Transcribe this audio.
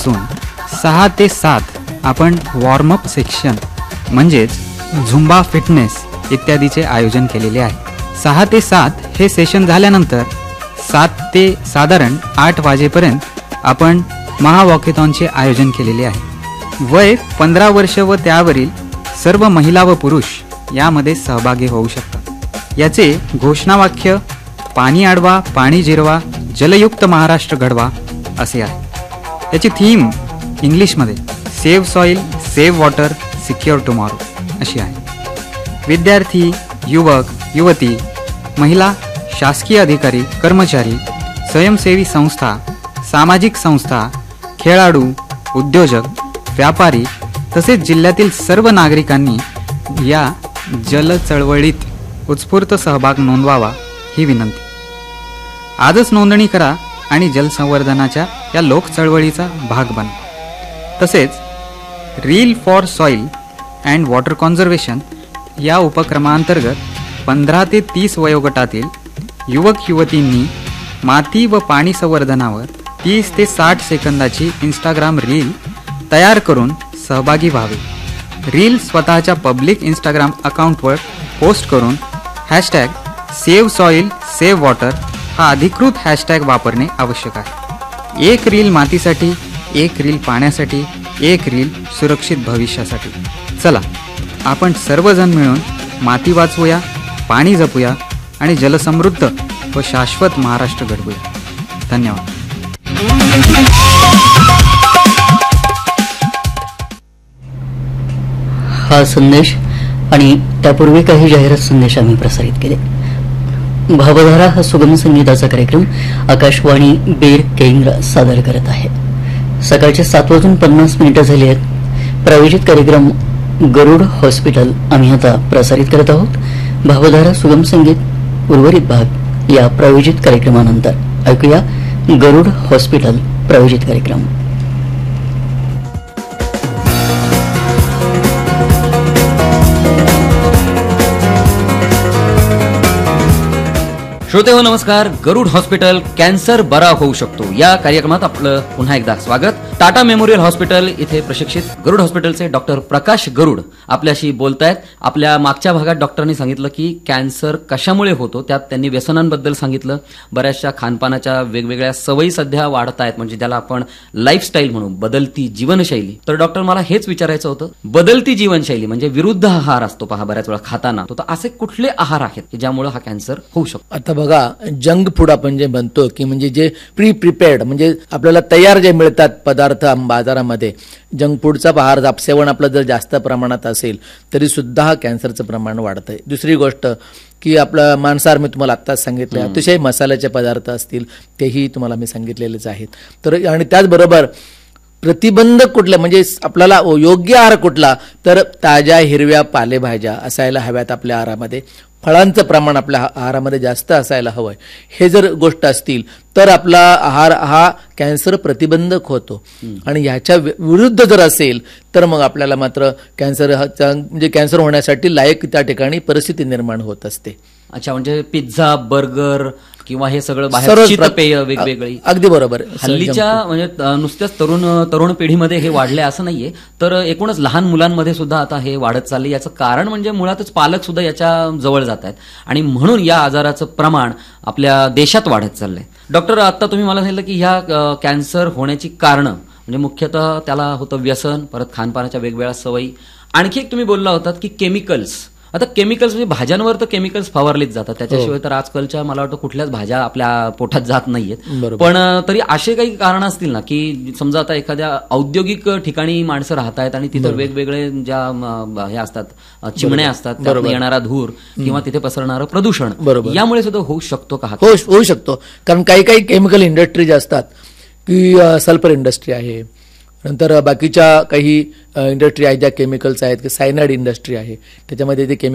पासून 6 ते 7 आपण वॉर्मअप सेक्शन म्हणजेच झुंबा फिटनेस इत्यादीचे आयोजन केलेले आहे। 6 ते 7 हे सेशन झाल्यानंतर 7 ते साधारण 8 वाजेपर्यंत आपण महावॉकेथॉनचे आयोजन केलेले आहे। वय 15 वर्ष व त्यावरील सर्व महिला व पुरुष यामध्ये सहभागी होऊ शकतात। याचे घोषणावाक्य पाणी अडवा, पाणी जिरवा, जलयुक्त महाराष्ट्र घडवा असे आहे। त्याची थीम इंग्लिशमध्ये save soil, save water, secure tomorrow अशी आहे। विद्यार्थी, युवक, युवती, महिला, शासकीय अधिकारी, कर्मचारी, स्वयंसेवी संस्था, सामाजिक संस्था, खेळाडू, उद्योजक, व्यापारी तसेच जिल्ह्यातील सर्व नागरिकांनी या जल चळवळीत उत्स्फूर्त सहभाग नोंदवावा ही विनंती। आजच नोंदणी करा आणि जलसंवर्धनाच्या या लोक चळवळीचा भाग बना। तसेच reel for soil and water conservation या उपक्रमांतर्गत 15 ते 30 वयोगटातील युवक युवतींनी माती व पाणी संवर्धनावर 30 ते 60 सेकंदाची इंस्टाग्राम रील तयार करून सहभागी व्हावे। रील स्वतःच्या पब्लिक इंस्टाग्राम अकाउंटवर पोस्ट करून #सेव्ह सॉइल सेव्ह वॉटर हा अधिकृत हॅशटॅग वापरणे आवश्यक आहे। एक रील मातीसाठी, एक रील पाण्यासाठी, एक रील सुरक्षित भविष्यासाठी। चला आपण सर्वजण मिळून माती वाचवूया, पाणी जपूया आणि जलसमृद्ध व शाश्वत महाराष्ट्र घडवूया। धन्यवाद। हा संदेश आणि त्यापूर्वी काही जाहिरात संदेश आम्ही प्रसारित केले। भावधारा हा सुगम संगीताचा कार्यक्रम आकाशवाणी बीड केंद्र सादर करत आहे। सकाळचे 7:50 झाले आहेत। प्रायोजित कार्यक्रम गरुड हॉस्पिटल आम्ही आता प्रसारित करत आहोत। भावधारा सुगम संगीत उर्वरित भाग या प्रायोजित कार्यक्रमानंतर ऐकूया गरुड हॉस्पिटल प्रायोजित कार्यक्रम। श्रोते हो नमस्कार। गरुड हॉस्पिटल कॅन्सर बरा होऊ शकतो या कार्यक्रमात आपलं पुन्हा एकदा स्वागत। टाटा मेमोरियल हॉस्पिटल इथे प्रशिक्षित गरुड हॉस्पिटलचे डॉक्टर प्रकाश गरुड आपल्याशी बोलतायत। आपल्या मागच्या भागात डॉक्टरांनी सांगितलं की कॅन्सर कशामुळे होतो, त्यात त्यांनी व्यसनांबद्दल सांगितलं। बऱ्याचशा खानपानाच्या वेगवेगळ्या सवयी सध्या वाढत आहेत, म्हणजे ज्याला आपण लाईफस्टाईल म्हणू, बदलती जीवनशैली। तर डॉक्टर मला हेच विचारायचं होतं, बदलती जीवनशैली म्हणजे विरुद्ध आहार असतो पहा बऱ्याच वेळा खाताना, तर असे कुठले आहार आहेत की ज्यामुळे हा कॅन्सर होऊ शकतो? आता बघा, जंक फूड आपण जे म्हणतो की म्हणजे जे प्रिपेअर्ड म्हणजे आपल्याला तयार जे मिळतात पदार्थ बाजारामध्ये, जंक फूडचा आहार सेवन आपलं जर जास्त प्रमाणात असेल तरी सुद्धा हा कॅन्सरचं प्रमाण वाढतंय। दुसरी गोष्ट की आपलं मांसाहार मी तुम्हाला आत्ताच सांगितलं, अतिशय मसाल्याचे पदार्थ असतील तेही तुम्हाला मी सांगितलेलेच आहेत। तर आणि त्याचबरोबर प्रतिबंधक कुठले म्हणजे आपल्याला योग्य आहार कुठला, तर ताज्या हिरव्या पालेभाज्या असायला हव्यात आपल्या आहारामध्ये, फळांचं प्रमाण आपल्या आहारामध्ये जास्त असायला हवंय। हे जर गोष्ट असतील तर आपला आहार हा कॅन्सर प्रतिबंधक होतो। आणि ह्याच्या विरुद्ध जर असेल तर मग आपल्याला मात्र कॅन्सर म्हणजे कॅन्सर होण्यासाठी लायक त्या ठिकाणी परिस्थिती निर्माण होत असते। अच्छा, म्हणजे पिझ्झा, बर्गर किंवा हे सगळं बाहेर शीतपेय वेगवेगळी, अगदी बरोबर। हल्लीच्या म्हणजे नुसत्याच तरुण पिढीमध्ये हे वाढले असं नाहीये, तर एकूणच लहान मुलांमध्ये सुद्धा आता हे वाढत चालले। याचं कारण म्हणजे मुळातच पालक सुद्धा याच्या जवळ जात आहेत आणि म्हणून या आजाराचं प्रमाण आपल्या देशात वाढत चाललंय। डॉक्टर, आता तुम्ही मला सांगितलं की ह्या कॅन्सर होण्याची कारणं म्हणजे मुख्यतः त्याला होतं व्यसन, परत खानपानाच्या वेगवेगळ्या सवयी, आणखी एक तुम्ही बोलला होतात की केमिकल्स। आता केमिकल्स म्हणजे भाज्यांवर तर केमिकल्स फवारलेच जातात, त्याच्याशिवाय तर आजकालच्या मला वाटतं कुठल्याच भाज्या आपल्या पोटात जात नाहीयेत। पण तरी असे काही कारण असतील ना की समजा आता एखाद्या औद्योगिक ठिकाणी माणसं राहत आहेत आणि तिथे वेगवेगळे ज्या हे असतात चिमण्या असतात, त्यातून येणारा धूर किंवा तिथे पसरणारं प्रदूषण, यामुळे सुद्धा होऊ शकतो का? होऊ शकतो, कारण काही काही केमिकल इंडस्ट्रीज असतात की सल्फर इंडस्ट्री आहे, नंतर बाकीच्या काही इंडस्ट्री आहेत ज्या केमिकल्स आहेत, की सायनाइड इंडस्ट्री आहे, त्याच्यामध्ये ते